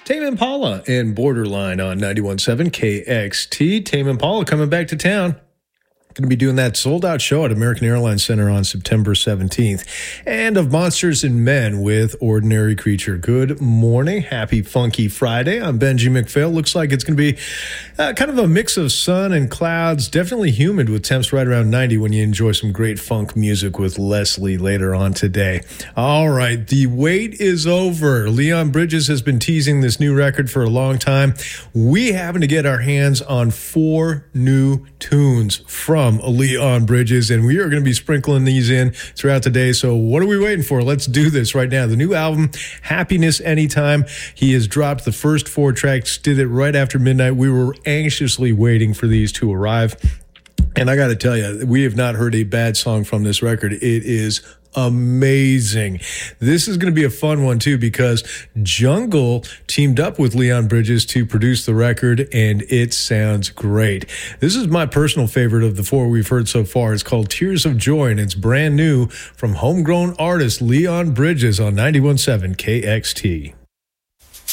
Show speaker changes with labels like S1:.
S1: Tame Impala and Borderline on 91.7 KXT. Tame Impala coming back to town. Going to be doing that sold-out show at American Airlines Center on September 17th. And of Monsters and Men with Ordinary Creature. Good morning. Happy Funky Friday. I'm Benji McPhail. Looks like it's going to be kind of a mix of sun and clouds. Definitely humid with temps right around 90 when you enjoy some great funk music with Leslie later on today. All right. The wait is over. Leon Bridges has been teasing this new record for a long time. We happen to get our hands on 4 new tunes from Leon Bridges, and we are going to be sprinkling these in throughout the day. So what are we waiting for? Let's do this right now. The new album, Happiness Anytime. He has dropped the first 4 tracks, did it right after midnight. We were anxiously waiting for these to arrive. And I got to tell you, we have not heard a bad song from this record. It is amazing. This is going to be a fun one too because Jungle teamed up with Leon Bridges to produce the record, and it sounds great. This is my personal favorite of the 4 we've heard so far. It's called Tears of Joy, and it's brand new from homegrown artist Leon Bridges on 91.7 KXT.